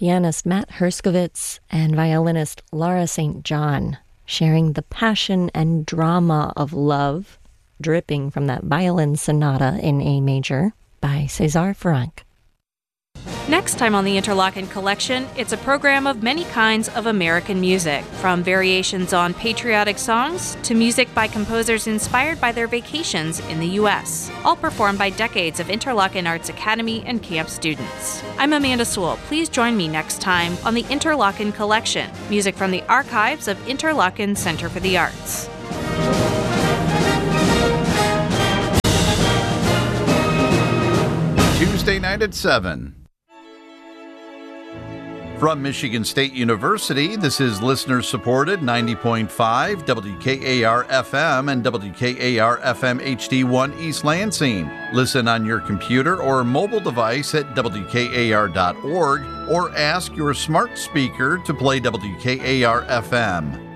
pianist Matt Herskovitz and violinist Laura St. John, sharing the passion and drama of love dripping from that violin sonata in A major by César Franck. Next time on the Interlochen Collection, it's a program of many kinds of American music, from variations on patriotic songs to music by composers inspired by their vacations in the U.S., all performed by decades of Interlochen Arts Academy and camp students. I'm Amanda Sewell. Please join me next time on the Interlochen Collection, music from the archives of Interlochen Center for the Arts. Tuesday night at 7. From Michigan State University, this is listener-supported 90.5 WKAR-FM and WKAR-FM HD1 East Lansing. Listen on your computer or mobile device at WKAR.org or ask your smart speaker to play WKAR-FM.